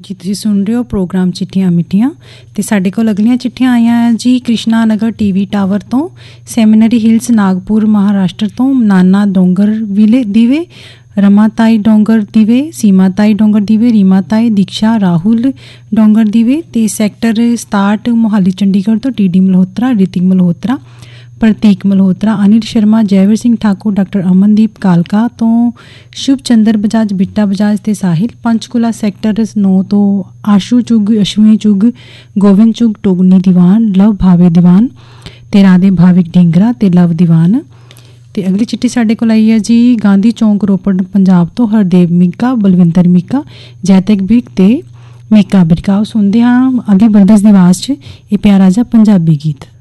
ਜੀ ਤੁਸੀਂ ਸੁਣ ਰਹੇ ਹੋ ਪ੍ਰੋਗਰਾਮ ਚਿੱਠੀਆਂ ਮਿੱਠੀਆਂ ਤੇ ਸਾਡੇ ਕੋਲ ਅਗਲੀਆਂ ਚਿੱਠੀਆਂ ਆਈਆਂ ਹੈ ਜੀ ਕ੍ਰਿਸ਼ਨਾ ਨਗਰ ਟੀਵੀ ਟਾਵਰ ਤੋਂ, ਸੈਮੀਨਰੀ ਹਿਲਸ ਨਾਗਪੁਰ ਮਹਾਰਾਸ਼ਟਰ ਤੋਂ, ਨਾਨਾ ਡੋਂਗਰ ਵਿਲੇ ਦੀਵੇ, ਰਮਾਤਾਈ ਡੋਂਗਰ ਦੀਵੇ, ਸੀਮਾਤਾਈ ਡੋਂਗਰ ਦੀਵੇ, ਰੀਮਾਤਾਈ, ਦੀਕਸ਼ਾ ਰਾਹੁਲ ਡੋਂਗਰ ਦੀਵੇ ਤੇ ਸੈਕਟਰ 67 ਮੋਹਾਲੀ ਚੰਡੀਗੜ੍ਹ ਤੋਂ ਟੀ ਡੀ ਮਲਹੋਤਰਾ, ਰਿਤਿਕ ਮਲਹੋਤਰਾ, ਪ੍ਰਤੀਕ ਮਲਹੋਤਰਾ, ਅਨਿਲ ਸ਼ਰਮਾ, ਜੈਵੀਰ ਸਿੰਘ ਠਾਕੁਰ, ਡਾਕਟਰ ਅਮਨਦੀਪ ਕਾਲਕਾ ਤੋਂ, ਸ਼ੁਭ ਚੰਦਰ ਬਜਾਜ, ਬਿੱਟਾ ਬਜਾਜ ਤੇ ਸਾਹਿਲ, ਪੰਚਕੂਲਾ ਸੈਕਟਰ 9 ਤੋਂ ਆਸ਼ੂ ਚੁਗ, ਅਸ਼ਵਨੀ ਚੁਗ, ਗੋਬਿੰਦ ਚੁਗ, ਟੋਗਨੀ ਦੀਵਾਨ, ਲਵ ਭਾਵੇ ਦੀਵਾਨ ਤੇ ਰਾਧੇ ਭਾਵਿਕ ਢਿੰਗਰਾ ਤੇ ਲਵ ਦੀਵਾਨ। ਤੇ ਅਗਲੀ ਚਿੱਠੀ ਸਾਡੇ ਕੋਲ ਆਈ ਹੈ ਜੀ ਗਾਂਧੀ ਚੌਂਕ ਰੋਪੜ ਪੰਜਾਬ ਤੋਂ, ਹਰਦੇਵ ਮੀਕਾ, ਬਲਵਿੰਦਰ ਮੀਕਾ, ਜੈਤਕ ਬਿਕ ਤੇ ਮੀਕਾ ਬਿਰਕਾਓ। ਸੁਣਦੇ ਹਾਂ ਅਲੀ ਬਰਦਰਜ਼ ਦੀ ਆਵਾਜ਼ 'ਚ ਇਹ ਪਿਆਰਾ ਜਿਹਾ ਪੰਜਾਬੀ ਗੀਤ।